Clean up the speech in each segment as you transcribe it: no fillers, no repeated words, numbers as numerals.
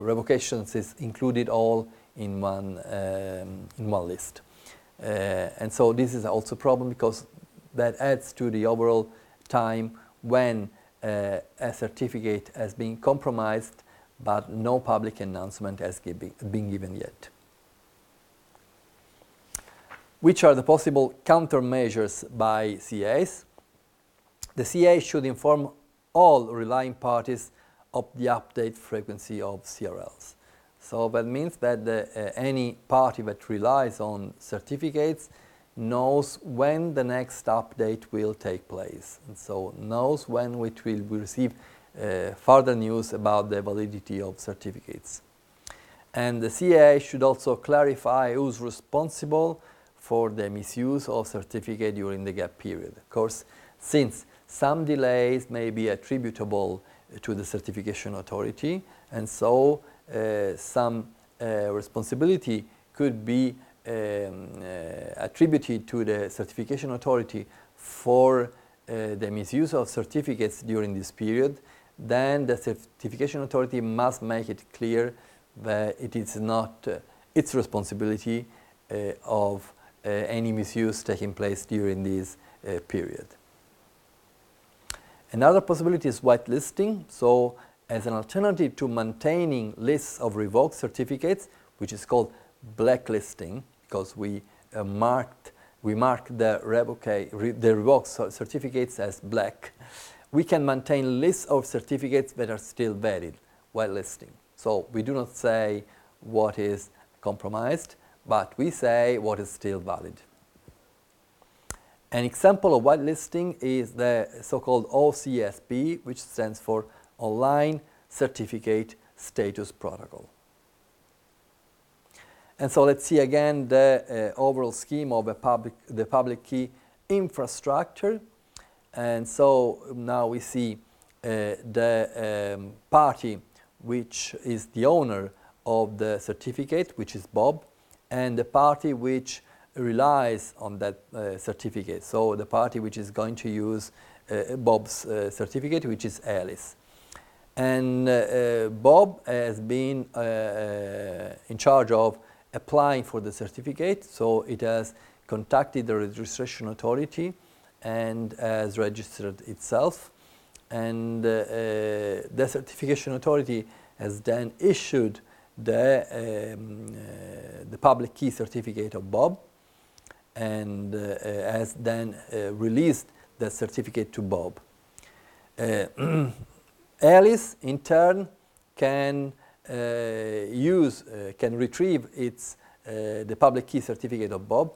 revocations is included all in one list. And so this is also a problem because that adds to the overall time when a certificate has been compromised but no public announcement has been given yet. Which are the possible countermeasures by CAs? The CA should inform all relying parties of the update frequency of CRLs. So that means that any party that relies on certificates knows when the next update will take place, and so knows when we will receive further news about the validity of certificates. And the CA should also clarify who's responsible for the misuse of certificate during the gap period. Of course, since some delays may be attributable to the certification authority, and so some responsibility could be attributed to the certification authority for the misuse of certificates during this period, then the certification authority must make it clear that it is not its responsibility of any misuse taking place during this period. Another possibility is whitelisting. So as an alternative to maintaining lists of revoked certificates, which is called blacklisting, because we mark the revoked certificates as black, we can maintain lists of certificates that are still valid, whitelisting. So we do not say what is compromised, but we say what is still valid. An example of whitelisting is the so-called OCSP, which stands for Online Certificate Status Protocol. And so let's see again the overall scheme of the public key infrastructure. And so now we see the party which is the owner of the certificate, which is Bob, and the party which relies on that certificate. So the party which is going to use Bob's certificate, which is Alice. And Bob has been in charge of applying for the certificate, so it has contacted the registration authority and has registered itself. And the certification authority has then issued the public key certificate of Bob, and has then released the certificate to Bob. Alice, in turn, can retrieve the public key certificate of Bob,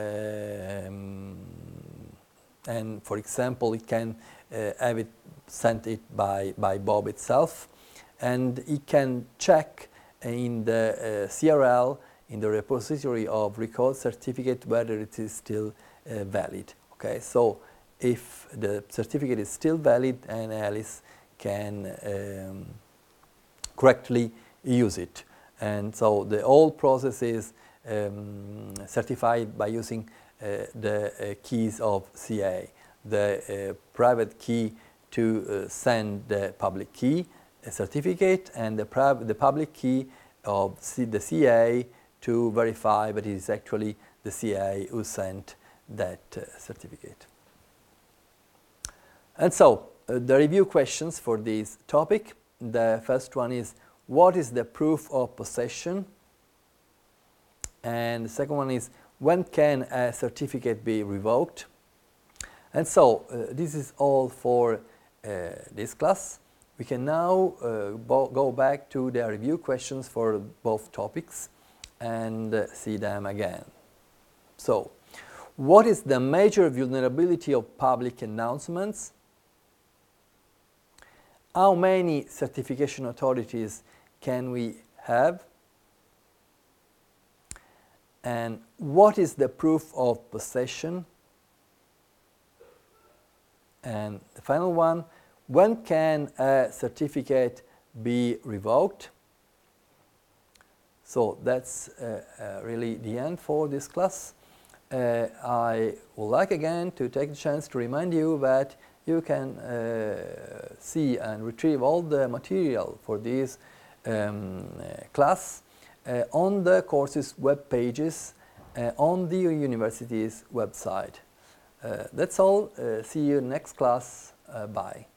and for example, it can have it sent it by Bob itself, and it can check in the CRL, in the repository of record certificate, whether it is still valid. Okay, so if the certificate is still valid, and Alice can correctly use it. And so the whole process is certified by using the keys of CA, the private key to send the public key certificate, and the public key of the CA to verify that it is actually the CA who sent that certificate. And so the review questions for this topic. The first one is, what is the proof of possession? And the second one is, when can a certificate be revoked? And so this is all for this class. We can now go back to the review questions for both topics and see them again. So, what is the major vulnerability of public announcements? How many certification authorities can we have? And what is the proof of possession? And the final one, when can a certificate be revoked? So that's really the end for this class. I would like again to take the chance to remind you that you can see and retrieve all the material for this class on the course's web pages on the university's website. That's all. See you next class. Bye.